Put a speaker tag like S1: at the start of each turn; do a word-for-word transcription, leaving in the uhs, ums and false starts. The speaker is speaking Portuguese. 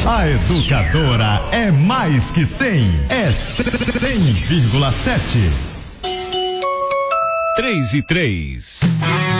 S1: A Educadora é mais que cem, é cem vírgula sete.
S2: Três e três.